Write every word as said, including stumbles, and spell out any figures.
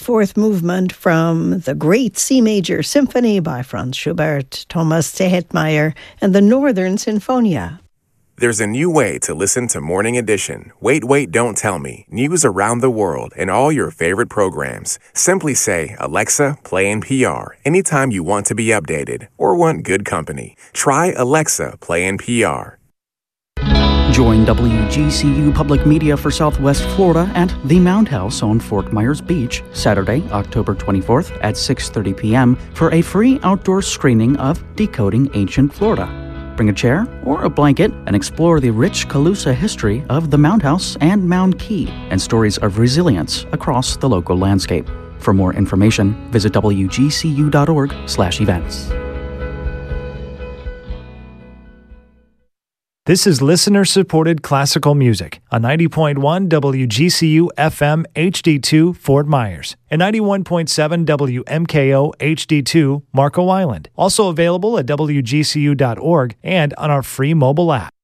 fourth movement from the Great C Major Symphony by Franz Schubert, Thomas Zehetmeier, and the Northern Sinfonia. There's a new way to listen to Morning Edition. Wait, wait, don't tell me. News around the world and all your favorite programs. Simply say, Alexa, play N P R anytime you want to be updated or want good company. Try Alexa, play N P R. Join W G C U Public Media for Southwest Florida at the Mound House on Fort Myers Beach, Saturday, October twenty-fourth at six thirty p.m. for a free outdoor screening of Decoding Ancient Florida. Bring a chair or a blanket and explore the rich Calusa history of the Mound House and Mound Key and stories of resilience across the local landscape. For more information, visit W G C U dot org slash events. This is listener-supported classical music on ninety point one W G C U F M H D two Fort Myers and ninety-one point seven W M K O H D two Marco Island. Also available at W G C U dot org and on our free mobile app.